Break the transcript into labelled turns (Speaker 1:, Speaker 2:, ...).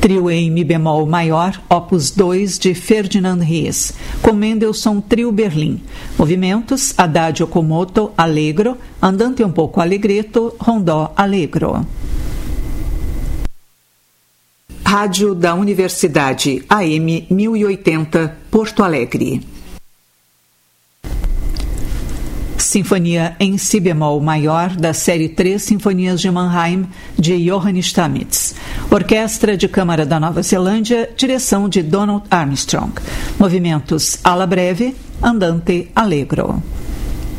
Speaker 1: Trio em Mi bemol maior, opus 2 de Ferdinand Ries, com Mendelssohn Trio Berlim. Movimentos: Adagio con moto, allegro, andante un poco allegretto, rondó allegro. Rádio da Universidade AM 1080, Porto Alegre. Sinfonia em Si bemol maior da série 3 Sinfonias de Mannheim, de Johann Stamitz. Orquestra de Câmara da Nova Zelândia, direção de Donald Armstrong. Movimentos: Alla breve, andante allegro.